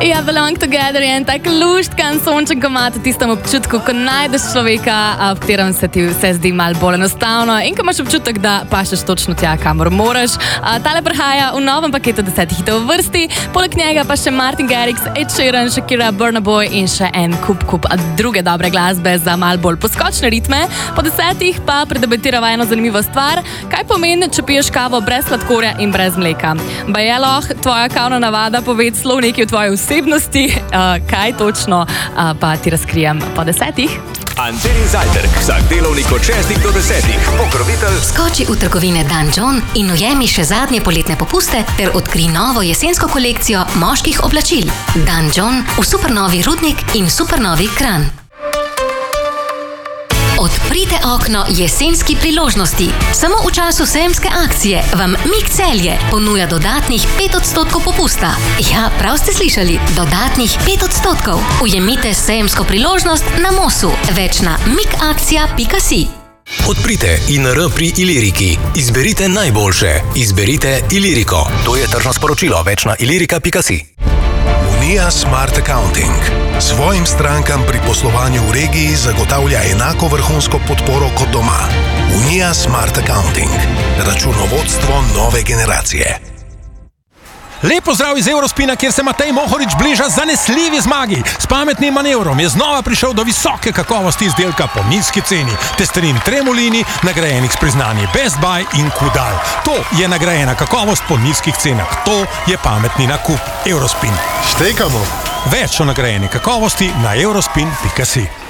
Ja, Belong Together je en tak luštkan, sončen komad v tistem občutku, ko najdeš človeka, v katerem se ti vse zdi malo bolj enostavno in ko imaš občutek, da pašeš točno tja, kamor moraš. Tale prihaja v novem paketu 10 hitov v vrsti, poleg njega pa še Martin Garrix, Ed Sheeran, Shakira, Burna Boy in še en kup druge dobre glasbe za malo bolj poskočne ritme. Po 10 pa predebatirava eno zanimivo stvar, kaj pomeni, če piješ kavo brez sladkorja in brez mleka. Bajelo, tvoja kavna navada pove celo nekaj o tvoji osebnosti, kaj točno pa ti razkrijem po 10. Antenin zajtrk, vsak delovnik od 6 do 10. Pokrovitelj. Skoči v trgovine Dan John in ujemi še zadnje poletne popuste ter odkri novo jesensko kolekcijo moških oblačil. Dan John v supernovi Rudnik in supernovi Kranj. Odprite okno jesenski priložnosti. Samo v času sejemske akcije vam Mik Celje ponuja dodatnih 5% popusta. Ja, prav ste slišali, dodatnih 5%. Ujemite sejemsko priložnost na Mosu. Več na mikakcija.si. Odprite INR pri Iliriki. Izberite najboljše. Izberite Iliriko. To je tržno sporočilo. Več na ilirika.si. Unija Smart Accounting svojim strankam pri poslovanju v regiji zagotavlja enako vrhunsko podporo kot doma. Unija Smart Accounting. Računovodstvo nove generacije. Lep pozdrav iz Eurospina, kjer se Matej Mohorič bliža zanesljivi zmagi. S pametnim manevrom je znova prišel do visoke kakovosti izdelka po nizki ceni. Testerin Tremolini, nagrajenih s priznanji Best Buy in Kudal. To je nagrajena kakovost po nizkih cenah. To je pametni nakup. Eurospin. Štekamo. Več o nagrajeni kakovosti na eurospin.si.